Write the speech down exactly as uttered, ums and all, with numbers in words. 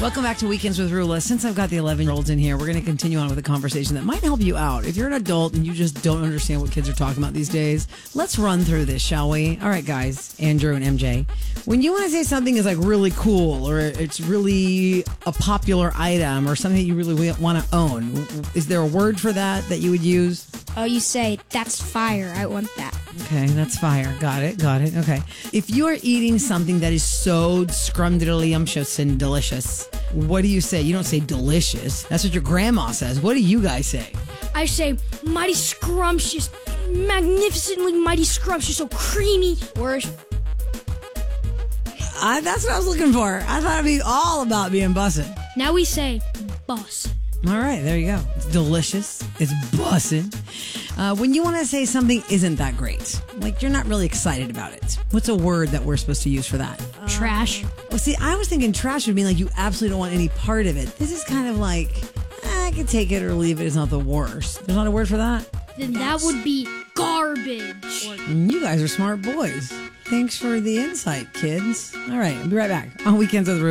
Welcome back to Weekends with Rula. Since I've got the eleven-year-olds in here, we're going to continue on with a conversation that might help you out. If you're an adult and you just don't understand what kids are talking about these days, let's run through this, shall we? All right, guys, Andrew and M J. When you want to say something is like really cool or it's really a popular item or something that you really want to own, is there a word for that that you would use? Oh, you say, that's fire. I want that. Okay, that's fire. Got it, got it. Okay. If you are eating something that is so scrumdiddlyumptious and delicious, what do you say? You don't say delicious. That's what your grandma says. What do you guys say? I say, mighty scrumptious, magnificently mighty scrumptious, so creamy. Worse. I, that's what I was looking for. I thought it'd be all about being bussin'. Now we say, boss. All right, there you go. It's delicious. It's bussin'. Uh, when you want to say something isn't that great, like you're not really excited about it, what's a word that we're supposed to use for that? Uh, trash. Well, see, I was thinking trash would mean like you absolutely don't want any part of it. This is kind of like, eh, I can take it or leave it. It's not the worst. There's not a word for that? Then that would be garbage. You guys are smart boys. Thanks for the insight, kids. All right, I'll be right back on Weekends with Rula.